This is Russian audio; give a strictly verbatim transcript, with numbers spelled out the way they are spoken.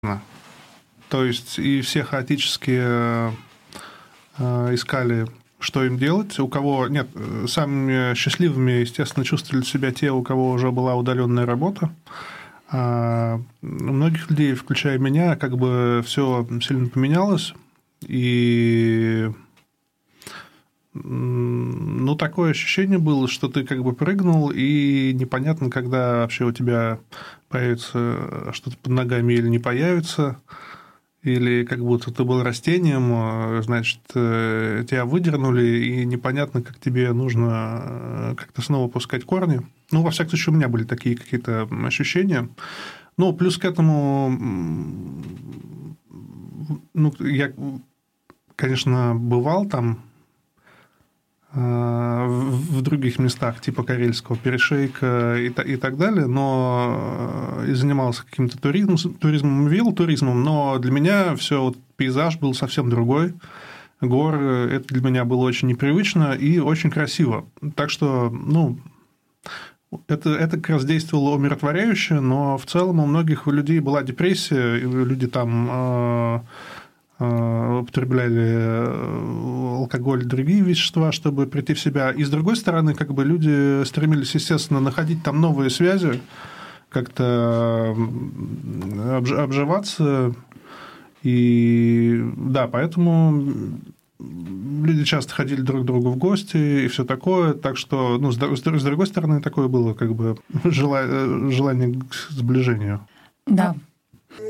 То есть и все хаотически искали, что им делать. У кого... Нет, самыми счастливыми, естественно, чувствовали себя те, у кого уже была удаленная работа. А у многих людей, включая меня, как бы все сильно поменялось. И ну, такое ощущение было, что ты как бы прыгнул, и непонятно, когда вообще у тебя появится что-то под ногами или не появится. Или как будто ты был растением, значит, тебя выдернули, и непонятно, как тебе нужно как-то снова пускать корни. Ну, во всяком случае, у меня были такие какие-то ощущения. Ну, плюс к этому, ну, я, конечно, бывал там в других местах, типа Карельского перешейка и, и так далее, но и занимался каким-то туризмом, туризмом, велотуризмом, но для меня все вот пейзаж был совсем другой. Горы, это для меня было очень непривычно и очень красиво. Так что, ну, это, это как раз действовало умиротворяюще, но в целом у многих людей была депрессия, и люди там употребляли алкоголь и другие вещества, чтобы прийти в себя. И, с другой стороны, как бы люди стремились, естественно, находить там новые связи, как-то обживаться. И да, поэтому люди часто ходили друг к другу в гости и все такое. Так что, ну, с другой стороны, такое было как бы желание к сближению. Да.